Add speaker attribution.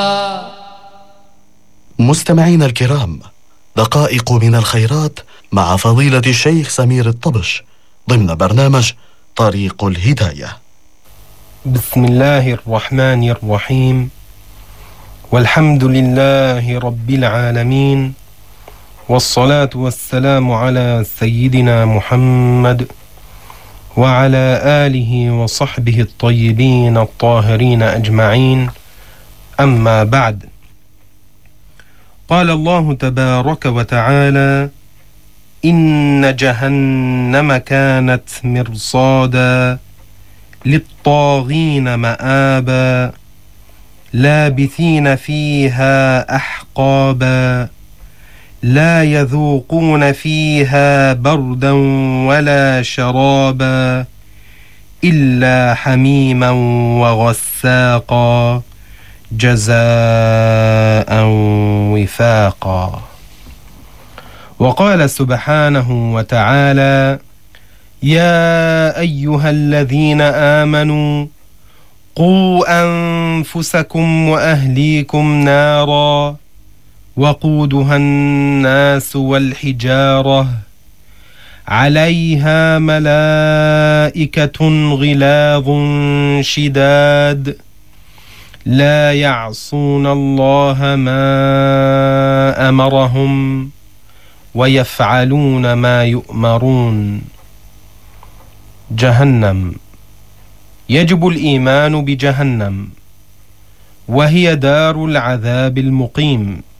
Speaker 1: مستمعين الكرام، دقائق من الخيرات مع فضيلة الشيخ سمير الطبش ضمن برنامج طريق الهداية.
Speaker 2: بسم الله الرحمن الرحيم، والحمد لله رب العالمين، والصلاة والسلام على سيدنا محمد وعلى آله وصحبه الطيبين الطاهرين أجمعين، أما بعد. قال الله تبارك وتعالى: إن جهنم كانت مرصادا للطاغين مآبا لابثين فيها أحقابا لا يذوقون فيها بردا ولا شرابا إلا حميما وغساقا جزاء وفاقا. وقال سبحانه وتعالى: يا أيها الذين آمنوا قوا أنفسكم وأهليكم نارا وقودها الناس والحجارة عليها ملائكة غلاظ شداد لا يعصون الله ما أمرهم ويفعلون ما يؤمرون. جهنم. يجب الإيمان بجهنم، وهي دار العذاب المقيم،